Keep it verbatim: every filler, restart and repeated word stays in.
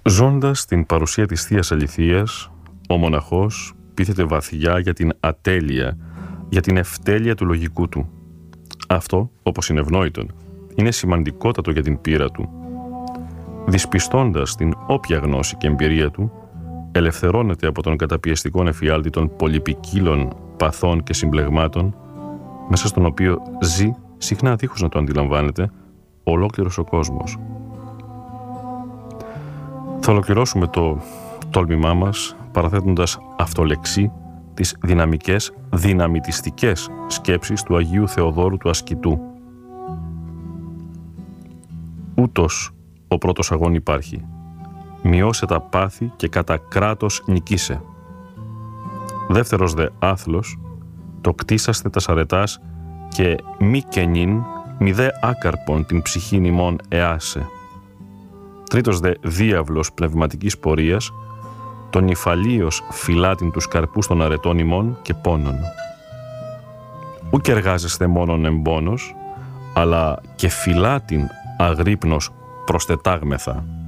Ζώντας την παρουσία της Θείας Αληθείας, ο μοναχός πείθεται βαθιά για την ατέλεια, για την ευτέλεια του λογικού του. Αυτό, όπως είναι ευνόητον, είναι σημαντικότατο για την πείρα του. Δυσπιστώντας την όποια γνώση και εμπειρία του, ελευθερώνεται από τον καταπιεστικό εφιάλτη των πολυπικίλων παθών και συμπλεγμάτων, μέσα στον οποίο ζει, συχνά δίχως να το αντιλαμβάνεται, ολόκληρος ο κόσμος. Θα ολοκληρώσουμε το τόλμημά μας παραθέτοντας αυτολεξί τις δυναμικές, δυναμητιστικές σκέψεις του Αγίου Θεοδόρου του Ασκητού. Ούτως ο πρώτος αγών υπάρχει. Μειώσε τα πάθη και κατά κράτος νικήσε. Δεύτερος δε άθλος, το κτίσαστε τα αρετάς και μη κενήν, μη δε άκαρπον την ψυχήν ημών εάσε. Τρίτος δε διάβλος πνευματικής πορείας, τον υφαλίος φυλάτην τους καρπούς των αρετών ημών και πόνων. Ούκ εργάζεστε μόνον εμπόνος, αλλά και φυλάτην αγρύπνος προστετάγμεθα.